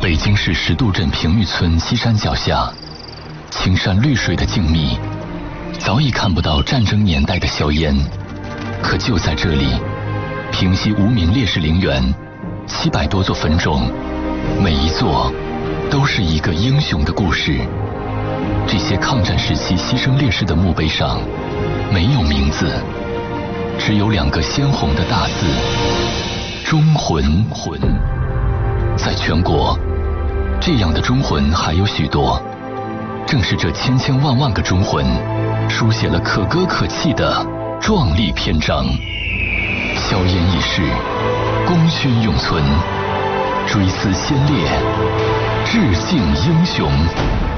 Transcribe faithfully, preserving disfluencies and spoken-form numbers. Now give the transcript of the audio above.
北京市石渡镇平峪村西山脚下，青山绿水的静谧，早已看不到战争年代的硝烟。可就在这里，平息无名烈士陵园，七百多座坟冢，每一座都是一个英雄的故事。这些抗战时期牺牲烈士的墓碑上没有名字，只有两个鲜红的大字：忠魂。魂。在全国，这样的忠魂还有许多，正是这千千万万个忠魂，书写了可歌可泣的壮丽篇章。硝烟易逝，功勋永存，追思先烈，致敬英雄。